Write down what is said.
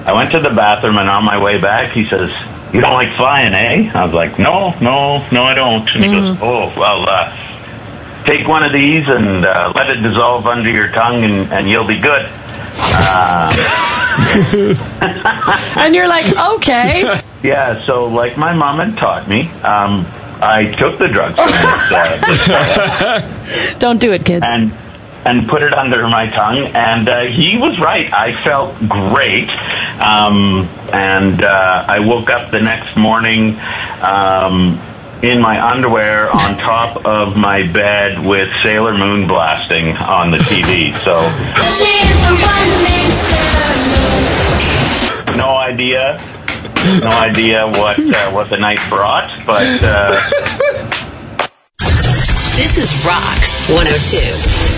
I went to the bathroom, and on my way back, he says, "You don't like flying, eh?" I was like, no, I don't. And he goes, "Oh, well, take one of these and let it dissolve under your tongue, and you'll be good." And you're like, okay. Yeah, so like my mom had taught me, I took the drugs from this Don't do it, kids. and put it under my tongue, and he was right. I felt great, and I woke up the next morning in my underwear on top of my bed with Sailor Moon blasting on the TV. So no idea what the night brought, but This is Rock 102.